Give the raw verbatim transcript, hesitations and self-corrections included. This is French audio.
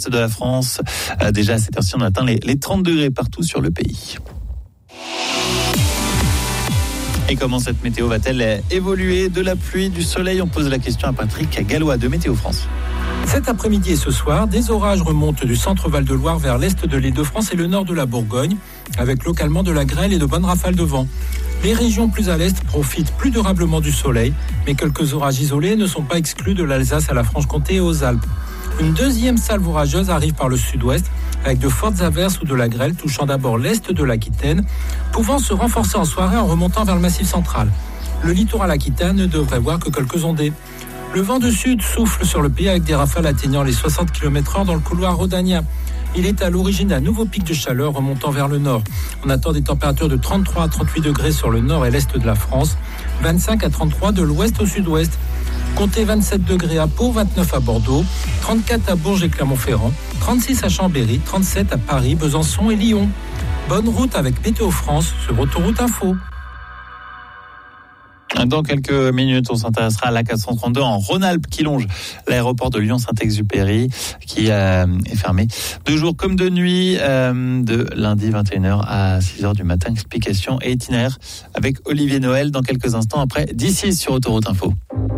l'ouest de la France. Euh, déjà à cette heure-ci, on atteint les, les trente degrés partout sur le pays. Et comment cette météo va-t-elle évoluer? De la pluie, du soleil? On pose la question à Patrick Gallois de Météo France. Cet après-midi et ce soir, des orages remontent du centre Val-de-Loire vers l'est de l'Île-de-France et le nord de la Bourgogne, avec localement de la grêle et de bonnes rafales de vent. Les régions plus à l'est profitent plus durablement du soleil, mais quelques orages isolés ne sont pas exclus de l'Alsace à la Franche-Comté et aux Alpes. Une deuxième salve orageuse arrive par le sud-ouest, avec de fortes averses ou de la grêle touchant d'abord l'est de l'Aquitaine, pouvant se renforcer en soirée en remontant vers le Massif central. Le littoral aquitaine ne devrait voir que quelques ondées. Le vent de sud souffle sur le pays avec des rafales atteignant les soixante kilomètres heure dans le couloir rhodanien. Il est à l'origine d'un nouveau pic de chaleur remontant vers le nord. On attend des températures de trente-trois à trente-huit degrés sur le nord et l'est de la France, vingt-cinq à trente-trois de l'ouest au sud-ouest. Comptez vingt-sept degrés à Pau, vingt-neuf à Bordeaux, trente-quatre à Bourges et Clermont-Ferrand, trente-six à Chambéry, trente-sept à Paris, Besançon et Lyon. Bonne route avec Météo France sur Autoroute Info. Dans quelques minutes, on s'intéressera à l'A quatre cent trente-deux en Rhône-Alpes qui longe l'aéroport de Lyon-Saint-Exupéry qui euh, est fermé de jour comme de nuit euh, de lundi vingt et une heures à six heures du matin. Explication et itinéraire avec Olivier Noël dans quelques instants après d'ici sur Autoroute Info.